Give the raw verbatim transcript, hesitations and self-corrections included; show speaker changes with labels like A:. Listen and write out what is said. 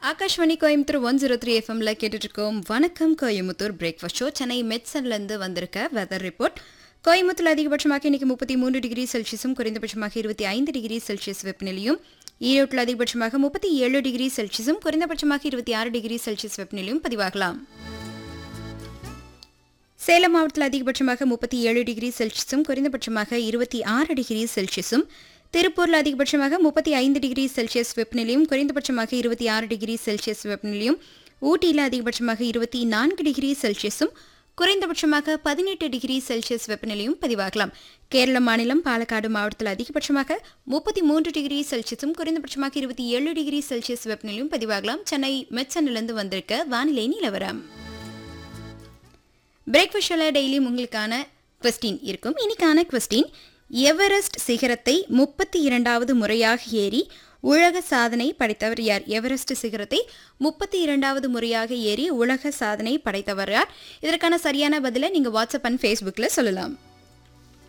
A: Akashvani Coimbatore one zero three எஃப்எம்ல கேட்டுட்டு இருக்கோம். வணக்கம் கோயம்புத்தூர் பிரேக்ஃபாஸ்ட் ஷோ. சென்னை மெட்சன்லேருந்து வந்திருக்க வெதர் ரிப்போர்ட். கோயம்புத்தூர் அதிகபட்சமாக இன்னைக்கு முப்பத்தி மூன்று டிகிரி செல்சியஸும் குறைந்தபட்சமாக இருபத்தி ஐந்து டிகிரி செல்சியஸ் வெப்பநிலையும், ஈரோட்டில் அதிகபட்சமாக முப்பத்தி ஏழு டிகிரி செல்சியஸும் குறைந்தபட்சமாக இருபத்தி ஆறு டிகிரி செல்சியஸ் வெப்பநிலையும் பதிவாகலாம். சேலம் மாவட்டத்தில் அதிகபட்சமாக முப்பத்தி ஏழு டிகிரி செல்சியஸும் குறைந்தபட்சமாக இருபத்தி ஆறு டிகிரி செல்சியஸும், திருப்பூரில் அதிகபட்சமாக முப்பத்தி ஐந்து டிகிரி செல்சியஸ் வெப்பநிலையும் குறைந்தபட்சமாக இருபத்தி ஆறு டிகிரி செல்சியஸ் வெப்பநிலையும், ஊட்டியில் அதிகபட்சமாக இருபத்தி நான்கு டிகிரி செல்சியஸும் குறைந்தபட்சமாக பதினெட்டு டிகிரி செல்சியஸ் வெப்பநிலையும் பதிவாகலாம். கேரள மாநிலம் பாலக்காடு மாவட்டத்தில் அதிகபட்சமாக முப்பத்தி மூன்று டிகிரி செல்சியஸும் குறைந்தபட்சமாக இருபத்தி ஏழு டிகிரி செல்சியஸ் வெப்பநிலையும் பதிவாகலாம். சென்னை மெட்சனிலிருந்து வந்திருக்க வானிலை நிலவரம். பிரேக்ஃபாஸ்ட்ல டெய்லி உங்களுக்கான குவெஸ்டின் இருக்கும். இன்னைக்கான குவெஸ்டின், எவரெஸ்ட் சிகரத்தை முப்பத்தி இரண்டாவது முறையாக ஏறி உலக சாதனை படைத்தவர் யார்? எவரெஸ்ட் சிகரத்தை முப்பத்தி இரண்டாவது முறையாக ஏறி உலக சாதனை படைத்தவர் யார்? இதற்கான சரியான பதிலை நீங்க வாட்ஸ்அப் அண்ட் ஃபேஸ்புக்கில் சொல்லலாம்.